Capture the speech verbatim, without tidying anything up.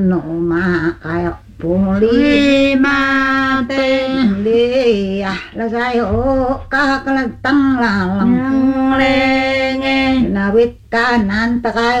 no makayo puli mate li ah la sayo ka kalatang lalang lenge nawit kanan ta